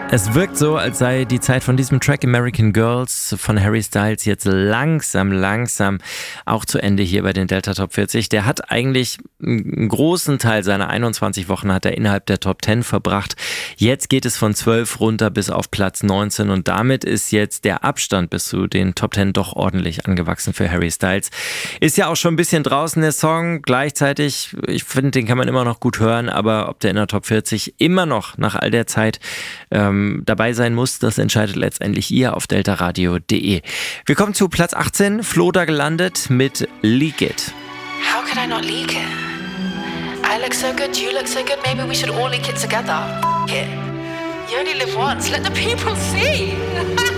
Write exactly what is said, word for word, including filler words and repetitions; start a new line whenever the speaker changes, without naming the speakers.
Es wirkt so, als sei die Zeit von diesem Track American Girls von Harry Styles jetzt langsam, langsam auch zu Ende hier bei den Delta Top vierzig. Der hat eigentlich einen großen Teil seiner einundzwanzig Wochen hat er innerhalb der Top zehn verbracht. Jetzt geht es von zwölf runter bis auf Platz neunzehn und damit ist jetzt der Abstand bis zu den Top zehn doch ordentlich angewachsen für Harry Styles. Ist ja auch schon ein bisschen draußen der Song. Gleichzeitig, ich finde, den kann man immer noch gut hören, aber ob der in der Top vierzig immer noch nach all der Zeit ähm, dabei sein muss, das entscheidet letztendlich ihr auf deltaradio punkt de. Wir kommen zu Platz achtzehn, Flo da gelandet mit Leak It.
How could I not leak it? I look so good, you look so good, maybe we should all leak it together. F- it. You only live once, let the people see.